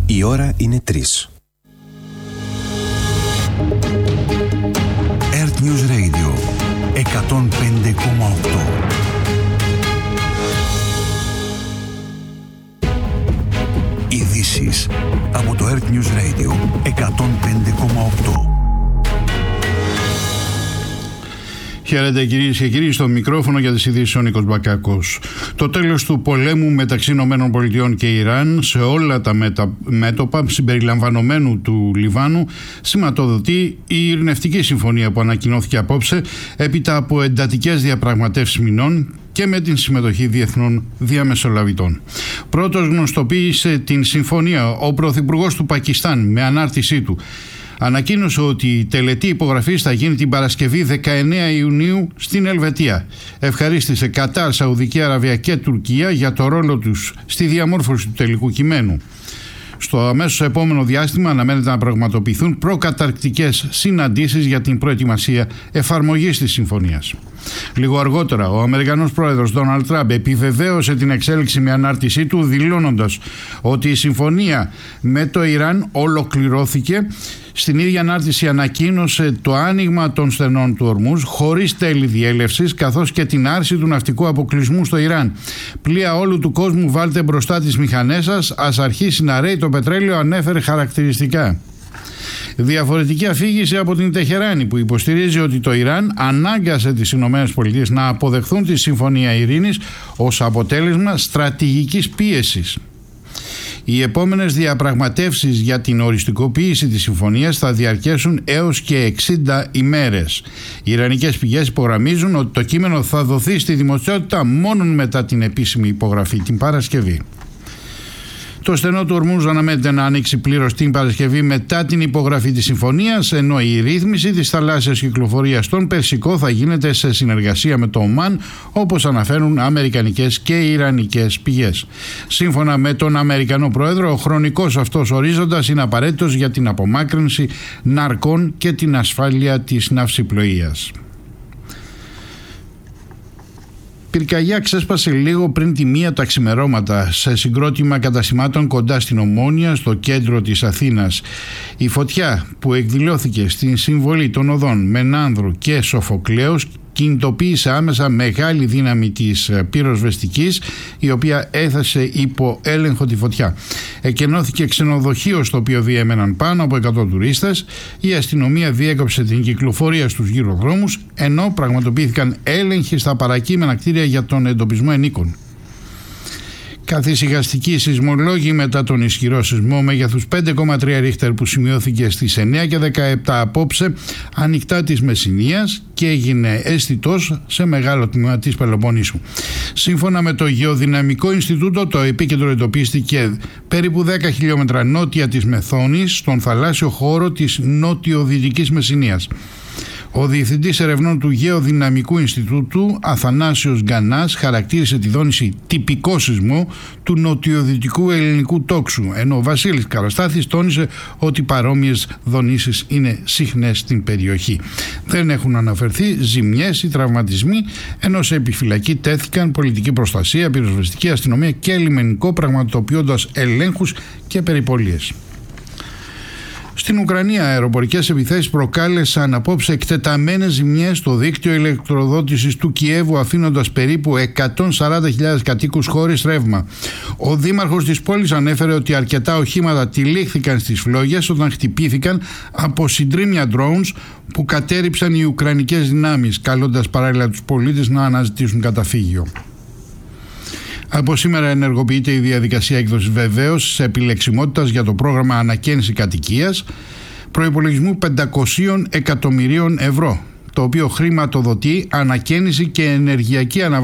Η ώρα είναι 3. Earth News Radio 105,8. Ειδήσεις από το Earth News Radio 105,8. Χαίρετε κυρίες και κύριοι, στο μικρόφωνο για τις ειδήσεις ο Νίκος Μπακάκος. Το τέλος του πολέμου μεταξύ ΗΠΑ και Ιράν σε όλα τα μέτωπα συμπεριλαμβανομένου του Λιβάνου σηματοδοτεί η ειρηνευτική συμφωνία που ανακοινώθηκε απόψε έπειτα από εντατικές διαπραγματεύσεις μηνών και με την συμμετοχή διεθνών διαμεσολαβητών. Πρώτος γνωστοποίησε την συμφωνία ο Πρωθυπουργός του Πακιστάν με ανάρτησή του. Ανακοίνωσε ότι η τελετή υπογραφής θα γίνει την Παρασκευή 19 Ιουνίου στην Ελβετία. Ευχαρίστησε Κατάρ, Σαουδική Αραβία και Τουρκία για το ρόλο τους στη διαμόρφωση του τελικού κειμένου. Στο αμέσως επόμενο διάστημα αναμένεται να πραγματοποιηθούν προκαταρκτικές συναντήσεις για την προετοιμασία εφαρμογής της συμφωνίας. Λίγο αργότερα, ο Αμερικανός πρόεδρος Ντόναλντ Τραμπ επιβεβαίωσε την εξέλιξη με ανάρτησή του, δηλώνοντας ότι η συμφωνία με το Ιράν ολοκληρώθηκε. Στην ίδια ανάρτηση ανακοίνωσε το άνοιγμα των στενών του Ορμούζ χωρίς τέλη διέλευσης, καθώς και την άρση του ναυτικού αποκλεισμού στο Ιράν. Πλοία όλου του κόσμου, βάλτε μπροστά τις μηχανές σας, ας αρχίσει να ρέει το πετρέλαιο, ανέφερε χαρακτηριστικά. Διαφορετική αφήγηση από την Τεχεράνη, που υποστηρίζει ότι το Ιράν ανάγκασε τις ΗΠΑ να αποδεχθούν τη Συμφωνία Ειρήνης ως αποτέλεσμα στρατηγικής πίεσης. Οι επόμενες διαπραγματεύσεις για την οριστικοποίηση της συμφωνίας θα διαρκέσουν έως και 60 ημέρες. Οι ιρανικές πηγές υπογραμμίζουν ότι το κείμενο θα δοθεί στη δημοσιότητα μόνο μετά την επίσημη υπογραφή την Παρασκευή. Το στενό του Ορμούζ αναμένεται να ανοίξει πλήρως την Παρασκευή μετά την υπογραφή της συμφωνίας, ενώ η ρύθμιση της θαλάσσιας κυκλοφορίας στον Περσικό θα γίνεται σε συνεργασία με το Ομάν, όπως αναφέρουν αμερικανικές και ιρανικές πηγές. Σύμφωνα με τον Αμερικανό Πρόεδρο, ο χρονικός αυτός ορίζοντας είναι απαραίτητος για την απομάκρυνση ναρκών και την ασφάλεια της ναυσιπλοείας. Πυρκαγιά ξέσπασε λίγο πριν τη 1 τα ξημερώματα σε συγκρότημα καταστημάτων κοντά στην Ομόνοια, στο κέντρο της Αθήνας. Η φωτιά που εκδηλώθηκε στην συμβολή των οδών Μενάνδρου και Σοφοκλέους κινητοποίησε άμεσα μεγάλη δύναμη της πυροσβεστικής, η οποία έθεσε υπό έλεγχο τη φωτιά. Εκενώθηκε ξενοδοχείο στο οποίο διέμεναν πάνω από 100 τουρίστες. Η αστυνομία διέκοψε την κυκλοφορία στους γυροδρόμους, ενώ πραγματοποιήθηκαν έλεγχοι στα παρακείμενα κτίρια για τον εντοπισμό ενίκων. Καθησυχαστικοί σεισμολόγοι μετά τον ισχυρό σεισμό μέγεθους 5,3 ρίχτερ που σημειώθηκε στις 9 και 17 απόψε ανοιχτά της Μεσσηνίας και έγινε αισθητός σε μεγάλο τμήμα της Πελοποννήσου. Σύμφωνα με το Γεωδυναμικό Ινστιτούτο, το επίκεντρο εντοπίστηκε περίπου 10 χιλιόμετρα νότια της Μεθόνης, στον θαλάσσιο χώρο της νότιο-δυτικής Μεσσηνίας. Ο Διευθυντής Ερευνών του Γεωδυναμικού Ινστιτούτου, Αθανάσιος Γκανάς, χαρακτήρισε τη δόνηση τυπικό σεισμό του νοτιοδυτικού ελληνικού τόξου, ενώ ο Βασίλης Καραστάθης τόνισε ότι παρόμοιες δονήσεις είναι συχνές στην περιοχή. Δεν έχουν αναφερθεί ζημιές ή τραυματισμοί, ενώ σε επιφυλακή τέθηκαν πολιτική προστασία, πυροσβεστική αστυνομία και λιμενικό, πραγματοποιώντας ελέγχους και περιπολίες. Στην Ουκρανία, αεροπορικές επιθέσεις προκάλεσαν απόψε εκτεταμένες ζημιές στο δίκτυο ηλεκτροδότησης του Κιέβου, αφήνοντας περίπου 140.000 κατοίκους χωρίς ρεύμα. Ο δήμαρχος της πόλης ανέφερε ότι αρκετά οχήματα τυλίχθηκαν στις φλόγες όταν χτυπήθηκαν από συντρίμμια drones που κατέρριψαν οι ουκρανικές δυνάμεις, καλώντας παράλληλα τους πολίτες να αναζητήσουν καταφύγιο. Από σήμερα ενεργοποιείται η διαδικασία έκδοσης βεβαίωσης επιλεξιμότητας για το πρόγραμμα ανακαίνιση κατοικίας προϋπολογισμού 500 εκατομμυρίων ευρώ, το οποίο χρηματοδοτεί ανακαίνιση και ενεργειακή αναβάθμιση